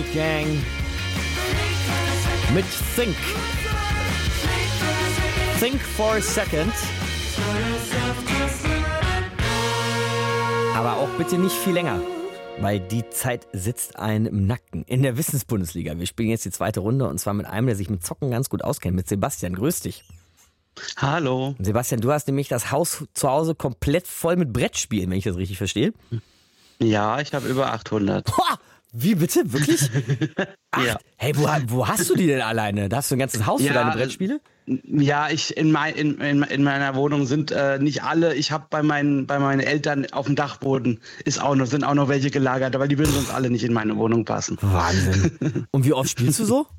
Magic Gang mit Think. Think for a second. Aber auch bitte nicht viel länger, weil die Zeit sitzt einem im Nacken. In der Wissensbundesliga. Wir spielen jetzt die zweite Runde und zwar mit einem, der sich mit Zocken ganz gut auskennt, mit Sebastian. Grüß dich. Hallo. Sebastian, du hast nämlich das Haus zu Hause komplett voll mit Brettspielen, wenn ich das richtig verstehe. Ja, ich habe über 800. Boah, wie bitte? Wirklich? Ja. Hey, wo hast du die denn alleine? Da hast du ein ganzes Haus für deine Brettspiele? Ja, in meiner Wohnung sind nicht alle. Ich habe bei meinen Eltern auf dem Dachboden sind auch noch welche gelagert, aber die würden sonst alle nicht in meine Wohnung passen. Wahnsinn. Und wie oft spielst du so?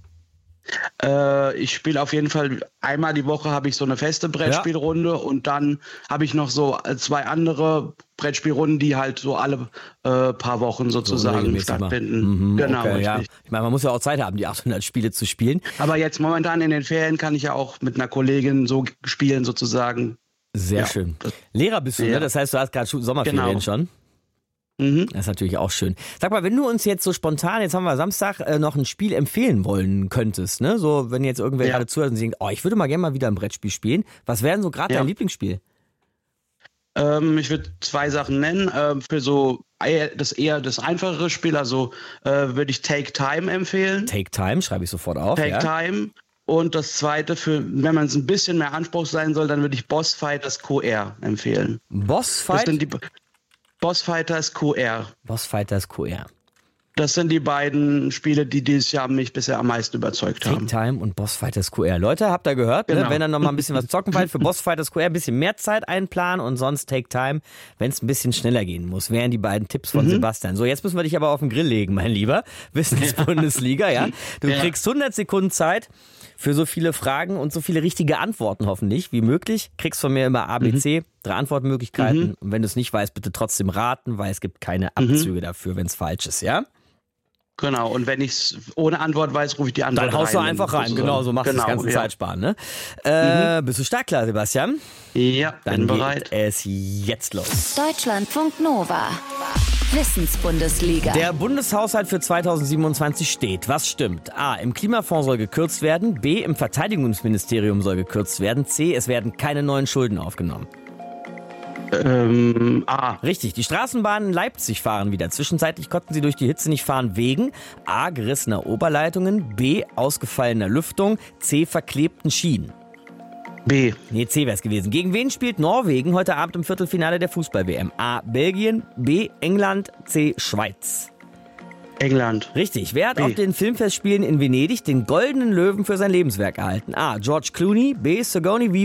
Ich spiele auf jeden Fall einmal die Woche, habe ich so eine feste Brettspielrunde und dann habe ich noch so 2 andere Brettspielrunden, die halt so alle paar Wochen sozusagen stattfinden. Genau, okay, richtig. ja. Ich meine, man muss ja auch Zeit haben, die 800 Spiele zu spielen. Aber jetzt momentan in den Ferien kann ich ja auch mit einer Kollegin so spielen sozusagen. Sehr schön. Lehrer bist du, ne? Das heißt, du hast gerade Sommerferien schon. Das ist natürlich auch schön. Sag mal, wenn du uns jetzt so spontan, jetzt haben wir Samstag, noch ein Spiel empfehlen wollen könntest, ne? So, wenn jetzt irgendwer gerade zuhört und denkt, ich würde mal gerne mal wieder ein Brettspiel spielen. Was wäre denn so gerade dein Lieblingsspiel? Ich würde 2 Sachen nennen. Für so eher das einfachere Spiel, also würde ich Take Time empfehlen. Take Time, schreibe ich sofort auf. Take Time. Und das zweite, wenn man es ein bisschen mehr Anspruch sein soll, dann würde ich Boss Fighters QR empfehlen. Boss Fighters QR. Boss Fighters QR. Das sind die beiden Spiele, die dieses Jahr mich bisher am meisten überzeugt haben. Take Time und Boss Fighters QR. Leute, habt ihr gehört? Genau. Ne? Wenn ihr noch mal ein bisschen was zocken wollt, für Boss Fighters QR ein bisschen mehr Zeit einplanen und sonst Take Time, wenn es ein bisschen schneller gehen muss. Wären die beiden Tipps von Sebastian. So, jetzt müssen wir dich aber auf den Grill legen, mein Lieber. Wissensbundesliga, ja. Du kriegst 100 Sekunden Zeit für so viele Fragen und so viele richtige Antworten hoffentlich wie möglich. Kriegst von mir immer ABC, 3 Antwortmöglichkeiten. Und wenn du es nicht weißt, bitte trotzdem raten, weil es gibt keine Abzüge dafür, wenn es falsch ist, ja? Genau, und wenn ich es ohne Antwort weiß, rufe ich die Antwort rein. Dann haust du einfach rein, genau, so machst du das ganze Zeitsparen, ne? Bist du stark klar, Sebastian? Ja, dann bin bereit. Geht es jetzt los. Deutschlandfunk Nova. Wissensbundesliga. Der Bundeshaushalt für 2027 steht. Was stimmt? A. Im Klimafonds soll gekürzt werden. B. Im Verteidigungsministerium soll gekürzt werden. C. Es werden keine neuen Schulden aufgenommen. A. Richtig, die Straßenbahnen in Leipzig fahren wieder. Zwischenzeitlich konnten sie durch die Hitze nicht fahren wegen A. gerissener Oberleitungen, B. ausgefallener Lüftung, C. verklebten Schienen. B. Nee, C wäre es gewesen. Gegen wen spielt Norwegen heute Abend im Viertelfinale der Fußball-WM? A. Belgien, B. England, C. Schweiz. England. Richtig. Wer hat auf den Filmfestspielen in Venedig den Goldenen Löwen für sein Lebenswerk erhalten? A. George Clooney, B. Sigourney